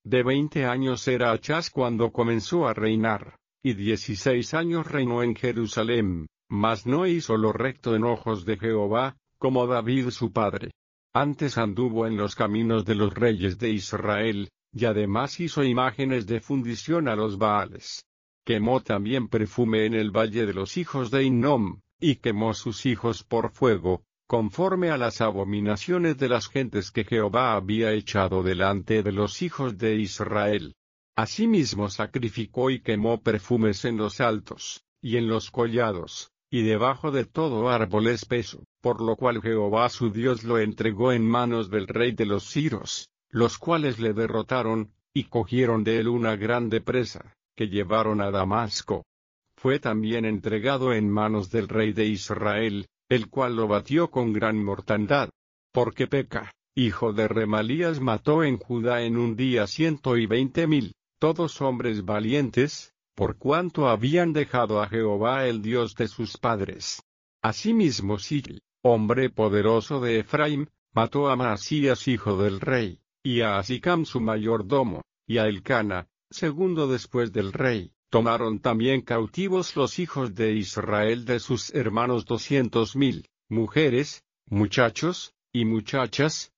De 20 años era Achaz cuando comenzó a reinar, y 16 años reinó en Jerusalén, mas no hizo lo recto en ojos de Jehová, como David su padre. Antes anduvo en los caminos de los reyes de Israel, y además hizo imágenes de fundición a los Baales. Quemó también perfume en el valle de los hijos de Hinnom, y quemó sus hijos por fuego, conforme a las abominaciones de las gentes que Jehová había echado delante de los hijos de Israel. Asimismo sacrificó y quemó perfumes en los altos, y en los collados, y debajo de todo árbol espeso, por lo cual Jehová su Dios lo entregó en manos del rey de los siros, los cuales le derrotaron, y cogieron de él una grande presa, que llevaron a Damasco. Fue también entregado en manos del rey de Israel, el cual lo batió con gran mortandad. Porque Peca, hijo de Remalías, mató en Judá en un día 120,000, todos hombres valientes, por cuanto habían dejado a Jehová el Dios de sus padres. Asimismo Sil, hombre poderoso de Efraim, mató a Maasías hijo del rey, y a Asicam su mayordomo, y a Elcana, segundo después del rey. Tomaron también cautivos los hijos de Israel de sus hermanos 200,000, mujeres, muchachos, y muchachas,